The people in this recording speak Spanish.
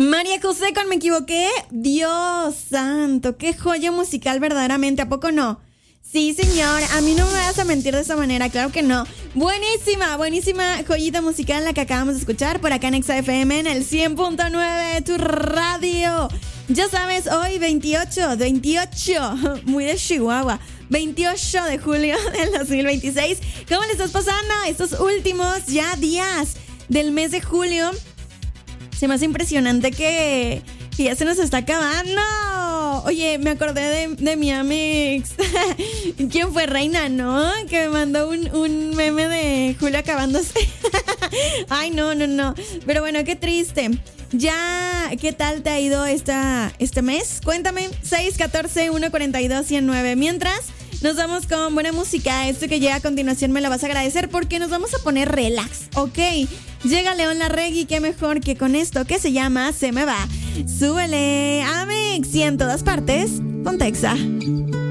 María José con Me Equivoqué. Dios santo, qué joya musical verdaderamente, ¿a poco no? Sí, señor, a mí no me vas a mentir de esa manera, claro que no. Buenísima, buenísima joyita musical la que acabamos de escuchar por acá en Exa FM en el 100.9 de tu radio. Ya sabes, hoy 28, muy de Chihuahua, 28 de julio del 2026. ¿Cómo le estás pasando estos últimos ya días del mes de julio? Se me hace impresionante que ya se nos está acabando. Oye, me acordé de mi amix. ¿Quién fue? Reina, ¿no? Que me mandó un meme de Julio acabándose. Ay, no. Pero bueno, qué triste. Ya, ¿qué tal te ha ido este mes? Cuéntame, 614-142-109. Mientras, nos vamos con buena música. Esto que llega a continuación me lo vas a agradecer porque nos vamos a poner relax, ¿ok? Llega León Larregui, qué mejor que con esto que se llama Se Me Va. Súbele, Amix, y en todas partes, ponte Exa.